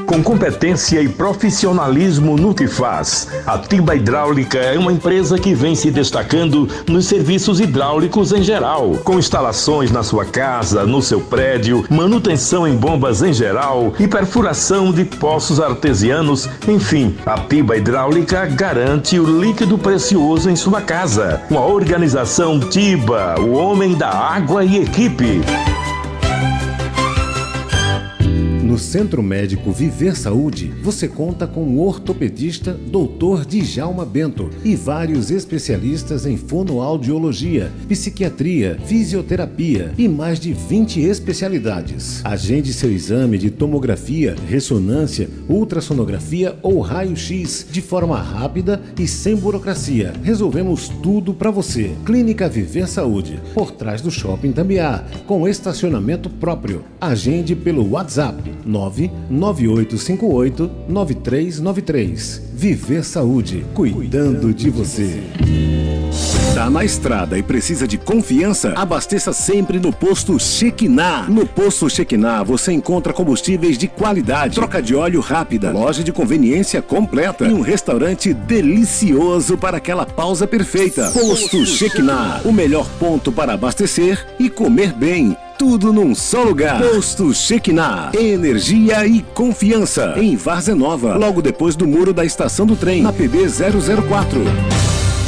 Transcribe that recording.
Com competência e profissionalismo no que faz, a Tiba Hidráulica é uma empresa que vem se destacando nos serviços hidráulicos em geral, com instalações na sua casa, no seu prédio, manutenção em bombas em geral e perfuração de poços artesianos. Enfim, a Tiba Hidráulica garante o líquido precioso em sua casa. Uma organização Tiba, o homem da água e equipe. No Centro Médico Viver Saúde, você conta com o ortopedista Dr. Djalma Bento e vários especialistas em fonoaudiologia, psiquiatria, fisioterapia e mais de 20 especialidades. Agende seu exame de tomografia, ressonância, ultrassonografia ou raio-x de forma rápida e sem burocracia. Resolvemos tudo para você. Clínica Viver Saúde, por trás do Shopping Tambiá, com estacionamento próprio. Agende pelo WhatsApp 99858-9393. Viver Saúde, cuidando de você. Tá na estrada e precisa de confiança? Abasteça sempre no Posto Shekinah. No Posto Shekinah você encontra combustíveis de qualidade, troca de óleo rápida, loja de conveniência completa e um restaurante delicioso para aquela pausa perfeita. Posto Shekinah, o melhor ponto para abastecer e comer bem. Tudo num só lugar. Posto Shekinah. Energia e confiança. Em Várzea Nova, logo depois do muro da estação do trem, na PB 004.